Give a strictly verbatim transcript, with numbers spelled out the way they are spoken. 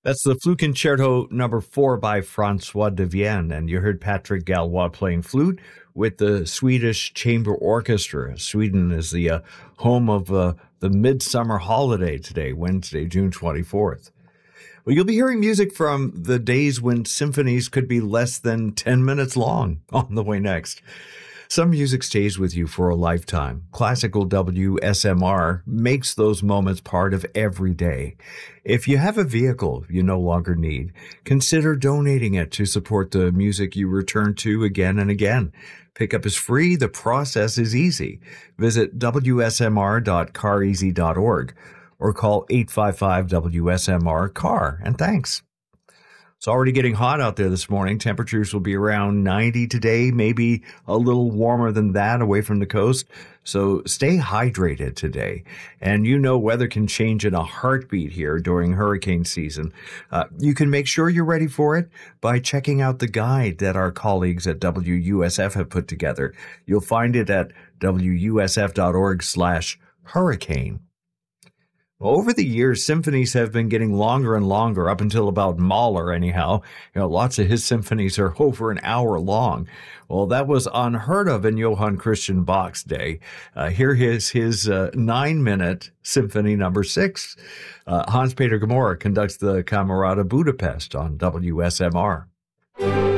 That's the Flute Concerto number four by Francois de Vienne, and you heard Patrick Galois playing flute with the Swedish Chamber Orchestra. Sweden is the uh, home of uh, the midsummer holiday today, Wednesday, June twenty-fourth. Well, you'll be hearing music from the days when symphonies could be less than ten minutes long on the way next. Some music stays with you for a lifetime. Classical W S M R makes those moments part of every day. If you have a vehicle you no longer need, consider donating it to support the music you return to again and again. Pickup is free. The process is easy. Visit w s m r dot car easy dot org or call eight five five W S M R C A R, and thanks. It's already getting hot out there this morning. Temperatures will be around ninety today, maybe a little warmer than that away from the coast. So stay hydrated today. And you know weather can change in a heartbeat here during hurricane season. Uh, you can make sure you're ready for it by checking out the guide that our colleagues at W U S F have put together. You'll find it at w u s f dot org slash hurricane. Over the years, symphonies have been getting longer and longer, up until about Mahler anyhow. You know, lots of his symphonies are over an hour long. Well, that was unheard of in Johann Christian Bach's day. Uh, here is his uh, nine-minute Symphony Number Six. Uh, Hans-Peter Gamora conducts the Camerata Budapest on W S M R.